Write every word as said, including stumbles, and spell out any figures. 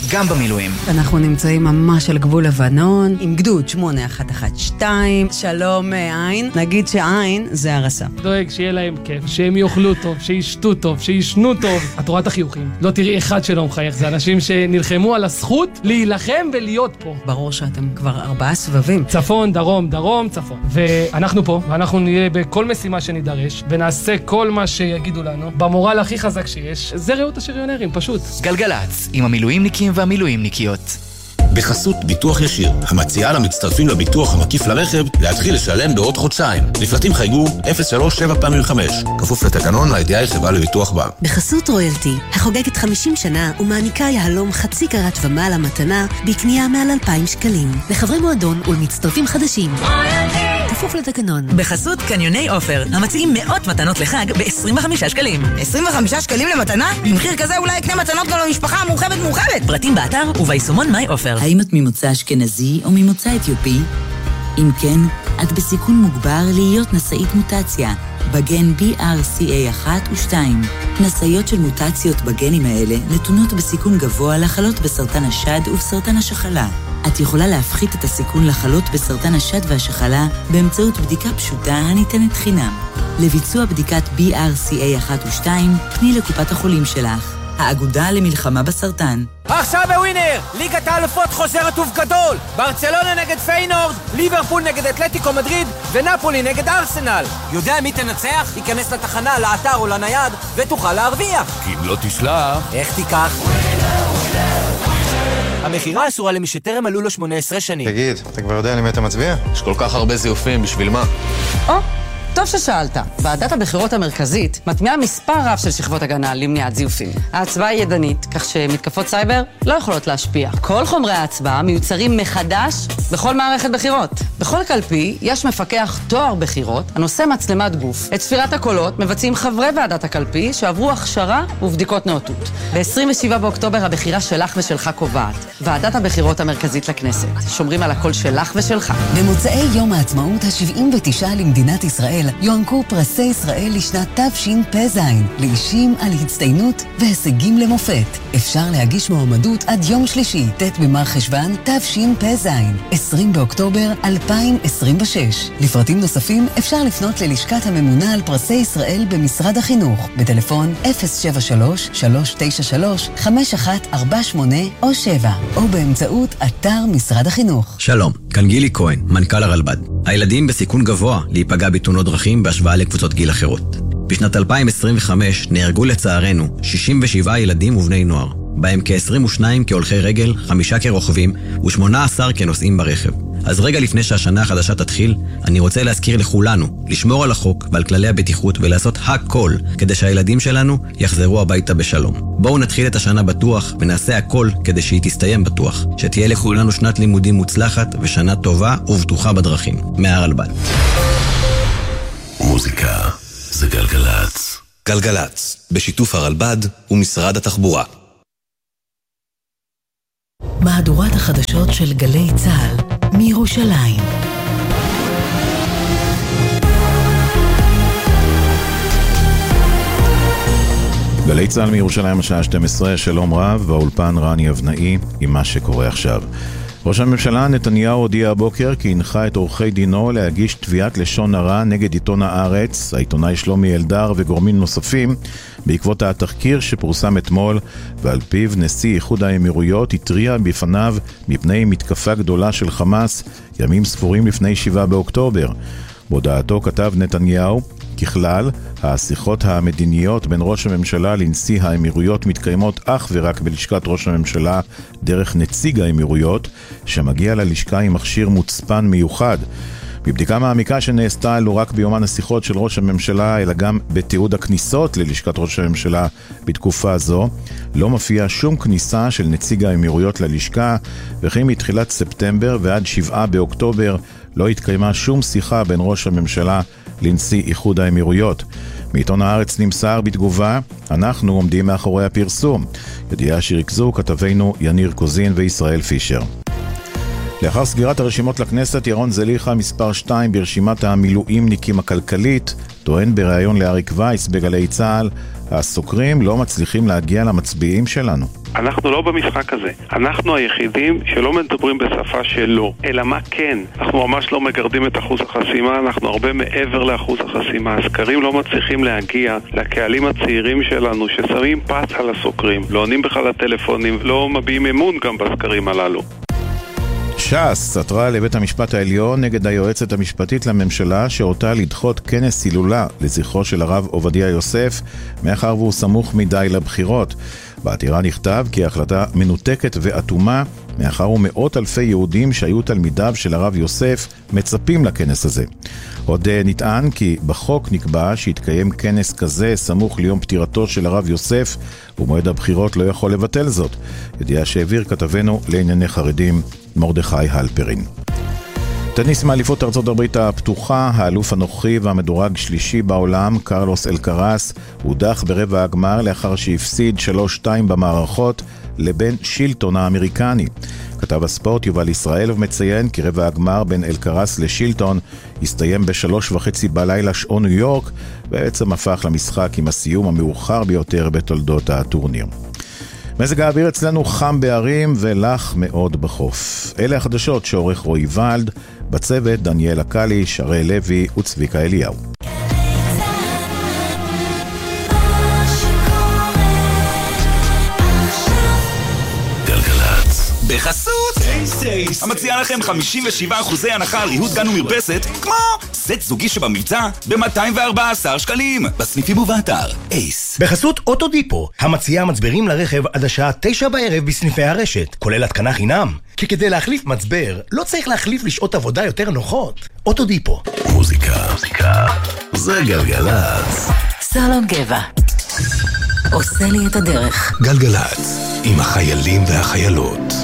גם במילואים. אנחנו נמצאים ממש על גבול לבנון, עם גדוד שמונה אחת אחת שתיים. שלום עין. נגיד שעין זה הרסה. דואג שיהיה להם כיף, שהם יאכלו טוב, שישתו טוב, שישנו טוב. את רואה את החיוכים. לא תראי אחד שלא מחייך. זה אנשים שנלחמו על הזכות להילחם ולהיות פה. ברור שאתם כבר ארבעה סבבים. צפון, דרום, דרום, צפון. ואנחנו פה, ואנחנו נהיה בכל משימה שנידרש, ונעשה כל מה שיגידו לנו, במורל הכי חזק שיש. זה ראות השריונרים, פשוט. גלגלץ, עם המילואימניקים והמילואימניקיות. בחסות ביטוח ישיר, המציעה למצטרפים לביטוח המקיף לרכב להתחיל לשלם בעוד חודשיים. לפרטים חייגו אפס שלוש שבע פעמים חמש, כפוף לתקנון לידיעה חברה לביטוח בר. בחסות רויאלטי, החוגגת חמישים שנה ומעניקה יהלום חצי קרת ומעלה מתנה בקנייה מעל אלפיים שקלים. לחברי מועדון ולמצטרפים חדשים. כפוף לתקנון. בחסות קניוני אופר, המציעים מאות מתנות לחג ב-עשרים וחמישה שקלים. עשרים וחמישה שקלים למתנה? במחיר כזה אולי יקנה מתנות גם למשפחה המורחבת מורחבת. פרטים באתר וביישומון מיי אופר. האם את ממוצא אשכנזי או ממוצא אתיופי? אם כן, את בסיכון מוגבר להיות נשאית מוטציה בגן בי אר סי איי אחת ושתיים. נשאיות של מוטציות בגנים האלה נתונות בסיכון גבוה לחלות בסרטן השד ובסרטן השחלה. את יכולה להפחית את הסיכון לחלות בסרטן השד והשחלה באמצעות בדיקה פשוטה הניתנת חינם. לביצוע בדיקת בי אר סי איי אחת ושתיים, פני לקופת החולים שלך. האגודה למלחמה בסרטן. עכשיו בווינר, ליגת האלופות חוזרת ובגדול. ברצלונה נגד פיינורד, ליברפול נגד אתלטיקו מדריד ונפולי נגד ארסנל. יודע מי תנצח? ייכנס לתחנה, לאתר או לנייד ותוכל להרוויח. כי אם לא תשלח, איך תיקח? המחירה אסורה למי שטרם מלאו לו שמונה עשרה שנים. תגיד, אתה כבר יודע למי אתה מצביע? יש כל כך הרבה זיופים, בשביל מה? או, טוב ששאלת. ועדת הבחירות המרכזית מטמיעה מספר רב של שכבות הגנה למניעת זיופים. ההצבעה היא ידנית, כך שמתקפות סייבר לא יכולות להשפיע. כל חומרי ההצבעה מיוצרים מחדש בכל מערכת בחירות. בכל קלפי יש מפקח תואר בחירות הנושא מצלמת גוף. את ספירת הקולות מבצעים חברי ועדת הקלפי שעברו הכשרה ובדיקות נאותות. ב-עשרים ושבעה באוקטובר הבחירה שלך ושלך קובעת. ועדת הבחירות המרכזית לכנסת. שומרים על הקול שלך ושלך. במוצאי יום העצמאות ה-שבעים ותשע למדינת ישראל יוענקו פרסי ישראל לשנת תשפ"ז לאישים על הצטיינות והישגים למופת. אפשר להגיש מועמדות עד יום שלישי, ט' במר חשוון תשפ"ז, עשרים באוקטובר אלפיים עשרים ושש. לפרטים נוספים אפשר לפנות ללשכת הממונה על פרסי ישראל במשרד החינוך בטלפון אפס שבע שלוש שלוש תשע שלוש חמש אחת ארבע שמונה או שבע או באמצעות אתר משרד החינוך. שלום, כאן גילי כהן, מנכ"ל הרלב"ד. הילדים בסיכון גבוה להיפגע בתאונות דרכים בהשוואה לקבוצות גיל אחרות. בשנת אלפיים עשרים וחמש נהרגו לצערנו שישים ושבעה ילדים ובני נוער, בהם כ-עשרים ושניים כהולכי רגל, חמישה כרוכבים ו-שמונה עשר כנוסעים ברכב. אז רגע לפני שהשנה החדשה תתחיל, אני רוצה להזכיר לכולנו לשמור על החוק ועל כללי הבטיחות ולעשות הכל כדי שהילדים שלנו יחזרו הביתה בשלום. בואו נתחיל את השנה בטוח ונעשה הכל כדי שהיא תסתיים בטוח. שתהיה לכולנו שנת לימודים מוצלחת ושנה טובה ובטוחה בדרכים. מהרלב"ד. מוזיקה זה גלגלץ. גלגלץ, בשיתוף הרלב"ד ומשרד התחבורה. מהדורת החדשות של גלי צה"ל מירושלים. גלי צה"ל מירושלים השעה שתים עשרה, שלום רב, באולפן רני אבנאי עם מה שקורה עכשיו. ראש הממשלה נתניהו הודיע הבוקר כי הנחה את עורכי דינו להגיש תביעת לשון הרע נגד עיתון הארץ, העיתונאי שלומי אלדר וגורמים נוספים, בעקבות התחקיר שפורסם אתמול, ועל פיו נשיא איחוד האמירויות התריע בפניו מפני מתקפה גדולה של חמאס ימים ספורים לפני שבעה באוקטובר. בהודעתו כתב נתניהו, ככלל, השיחות המדיניות בין ראש הממשלה לנשיא האמירויות מתקיימות אך ורק בלשכת ראש הממשלה דרך נציג האמירויות, שמגיע ללשכה עם מכשיר מוצפן מיוחד. בבדיקה מעמיקה שנעשתה לא רק ביומן השיחות של ראש הממשלה, אלא גם בתיעוד הכניסות ללשכת ראש הממשלה בתקופה זו, לא מופיע שום כניסה של נציג האמירויות ללשכה, וכי מתחילת ספטמבר ועד שבעה באוקטובר לא התקיימה שום שיחה בין ראש הממשלה לנשיא איחוד האמירויות. מעיתון הארץ נמסר בתגובה, אנחנו עומדים מאחורי הפרסום. ידיעה שריכזו כתבינו יניר קוזין וישראל פישר. לאחר סגירת הרשימות לכנסת, ירון זליכה מספר שתיים ברשימת המילואימניקים הכלכלית, טוען בריאיון לאריק וייס בגלי צה"ל, הסוקרים לא מצליחים להגיע למצביעים שלנו. אנחנו לא במשחק הזה. אנחנו היחידים שלא מדברים בשפה שלו. אלא מה כן? אנחנו ממש לא מגרדים את אחוז החסימה, אנחנו הרבה מעבר לאחוז החסימה. הסקרים לא מצליחים להגיע לקהלים הצעירים שלנו ששמים פס על הסוקרים. לא עונים בכלל לטלפונים, לא מביעים אמון גם בסקרים הללו. ש"ס עתרה לבית המשפט העליון נגד היועצת המשפטית לממשלה שהורתה לדחות כנס סילולה לזכרו של הרב עובדיה יוסף מאחר והוא סמוך מדי לבחירות. בעתירה נכתב כי ההחלטה מנותקת ואטומה מאחר ומאות אלפי יהודים שהיו תלמידיו של הרב יוסף מצפים לכנס הזה. עוד נטען כי בחוק נקבע שהתקיים כנס כזה סמוך ליום פטירתו של הרב יוסף ומועד הבחירות לא יכול לבטל זאת. ידיעה שהעביר כתבנו לענייני חרדים מרדכי הלפרין. טניס מאליפות ארצות הברית הפתוחה, האלוף הנוכחי והמדורג שלישי בעולם, קרלוס אלקרס, הודח ברבע הגמר לאחר שהפסיד שלוש שתיים במערכות לבן שילטון האמריקני. כתב הספורט יובל ישראל ומציין כי רבע הגמר בין אלקרס לשילטון הסתיים בשלוש וחצי בלילה שעון ניו יורק, בעצם הפך למשחק עם הסיום המאוחר ביותר בתולדות הטורניר. מזג האוויר אצלנו חם בערים ולח מאוד בחוף. אלה החדשות שעורך רועי ולד, בצוות דניאל הקלי, שרי לוי וצביקה אליהו. בחסות אייס המציע לכם חמישים ושבעה אחוזי הנחה על ריהוט גן ומרפסת כמו סט זוגי שבמבצע ב-מאתיים וארבעה עשר שקלים בסניפים ובאתר אייס. בחסות אוטודיפו המציע מצברים לרכב עד השעה תשע בערב בסניפי הרשת, כולל התקנה חינם, כי כדי להחליף מצבר לא צריך להחליף לשעות עבודה יותר נוחות. אוטודיפו. מוזיקה מוזיקה זה גלגלצ. סלון גבע עושה לי את הדרך. גלגלצ עם החיילים והחיילות.